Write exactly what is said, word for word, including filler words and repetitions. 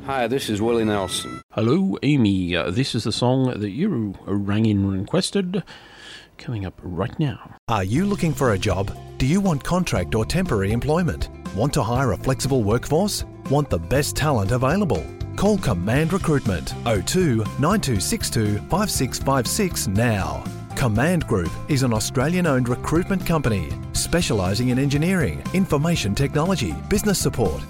Hi, this is Willie Nelson. Hello, Amy. Uh, this is the song that you rang in and requested. Coming up right now. Are you looking for a job? Do you want contract or temporary employment? Want to hire a flexible workforce? Want the best talent available? Call Command Recruitment oh two nine two six two five six five six now. Command Group is an Australian-owned recruitment company specialising in engineering, information technology, business support,